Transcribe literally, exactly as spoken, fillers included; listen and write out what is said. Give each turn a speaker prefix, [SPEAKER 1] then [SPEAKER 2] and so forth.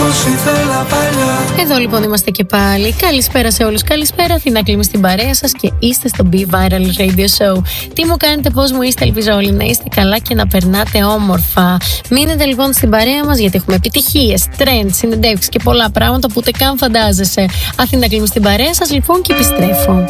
[SPEAKER 1] Εδώ λοιπόν είμαστε και πάλι. Καλησπέρα σε όλους, καλησπέρα. Αθηνά Κλίμη στην παρέα σας και είστε στο Be Viral Radio Show. Τι μου κάνετε, πώς μου είστε, ελπίζω όλοι να είστε καλά και να περνάτε όμορφα. Μείνετε λοιπόν στην παρέα μας γιατί έχουμε επιτυχίες, trends, συνεντεύξεις και πολλά πράγματα που ούτε καν φαντάζεσαι. Αθηνά Κλίμη στην παρέα σας λοιπόν και επιστρέφω.